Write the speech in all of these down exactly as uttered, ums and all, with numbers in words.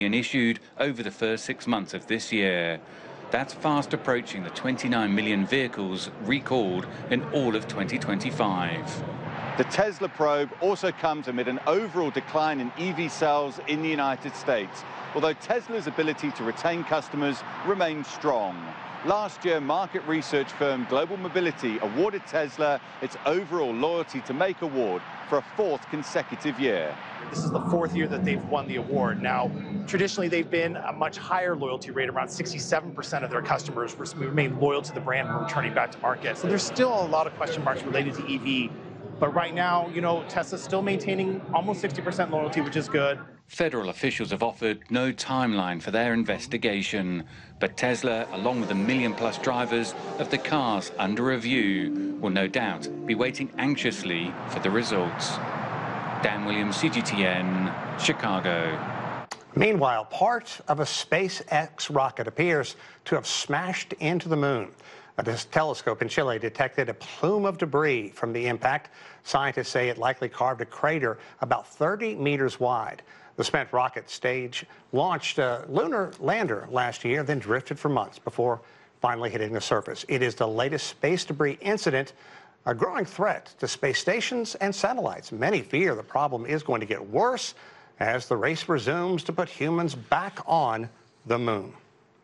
issued over the first six months of this year. That's fast approaching the twenty-nine million vehicles recalled in all of twenty twenty-five. The Tesla probe also comes amid an overall decline in E V sales in the United States, although Tesla's ability to retain customers remains strong. Last year, market research firm Global Mobility awarded Tesla its overall Loyalty to Make award for a fourth consecutive year. This is the fourth year that they've won the award. Now, traditionally, they've been a much higher loyalty rate. Around sixty-seven percent of their customers remain loyal to the brand and returning back to market. So there's still a lot of question marks related to E V. But right now, you know, Tesla's still maintaining almost sixty percent loyalty, which is good. Federal officials have offered no timeline for their investigation, but Tesla, along with the million-plus drivers of the cars under review, will no doubt be waiting anxiously for the results. Dan Williams, C G T N, Chicago. Meanwhile, part of a SpaceX rocket appears to have smashed into the moon. A telescope in Chile detected a plume of debris from the impact. Scientists say it likely carved a crater about thirty meters wide. The spent rocket stage launched a lunar lander last year, then drifted for months before finally hitting the surface. It is the latest space debris incident, a growing threat to space stations and satellites. Many fear the problem is going to get worse as the race resumes to put humans back on the moon.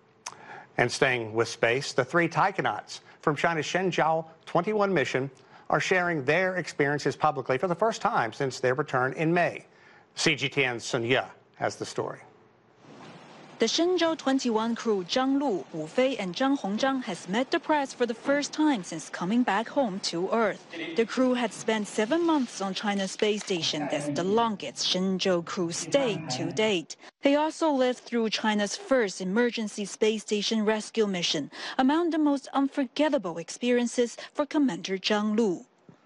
And staying with space, the three taikonauts from China's Shenzhou twenty-one mission are sharing their experiences publicly for the first time since their return in May. C G T N's Sun Ye has the story. The Shenzhou twenty-one crew Zhang Lu, Wu Fei, and Zhang Hongzhang has met the press for the first time since coming back home to Earth. The crew had spent seven months on China's space station. That's the longest Shenzhou crew stayed to date. They also lived through China's first emergency space station rescue mission, among the most unforgettable experiences for Commander Zhang Lu.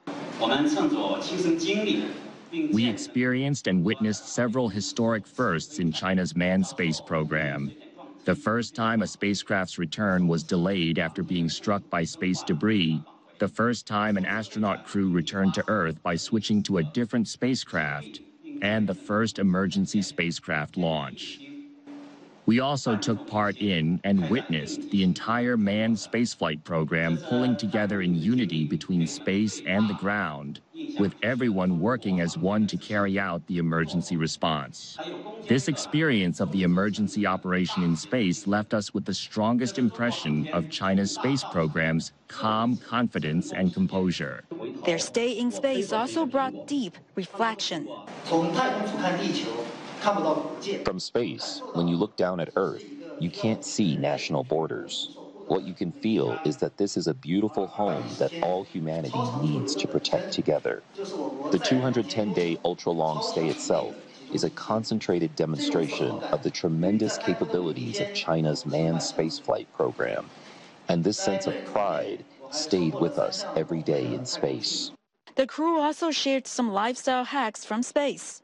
We experienced and witnessed several historic firsts in China's manned space program. The first time a spacecraft's return was delayed after being struck by space debris. The first time an astronaut crew returned to Earth by switching to a different spacecraft. And the first emergency spacecraft launch. We also took part in and witnessed the entire manned spaceflight program pulling together in unity between space and the ground, with everyone working as one to carry out the emergency response. This experience of the emergency operation in space left us with the strongest impression of China's space program's calm confidence and composure. Their stay in space also brought deep reflection. From space, when you look down at Earth, you can't see national borders. What you can feel is that this is a beautiful home that all humanity needs to protect together. The two hundred ten day ultra-long stay itself is a concentrated demonstration of the tremendous capabilities of China's manned spaceflight program. And this sense of pride stayed with us every day in space. The crew also shared some lifestyle hacks from space.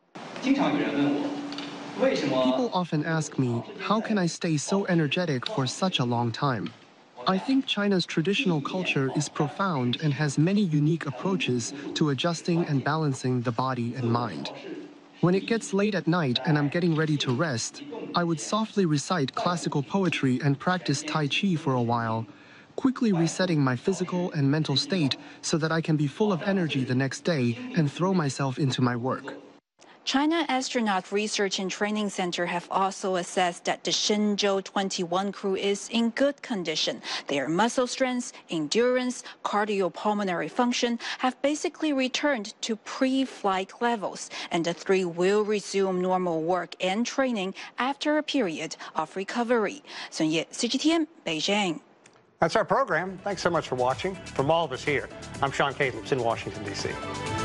People often ask me, how can I stay so energetic for such a long time? I think China's traditional culture is profound and has many unique approaches to adjusting and balancing the body and mind. When it gets late at night and I'm getting ready to rest, I would softly recite classical poetry and practice Tai Chi for a while, quickly resetting my physical and mental state so that I can be full of energy the next day and throw myself into my work. China Astronaut Research and Training Center have also assessed that the Shenzhou twenty-one crew is in good condition. Their muscle strength, endurance, cardiopulmonary function have basically returned to pre-flight levels, and the three will resume normal work and training after a period of recovery. Sun Ye, C G T N, Beijing. That's our program. Thanks so much for watching. From all of us here, I'm Sean Catelups in Washington, D C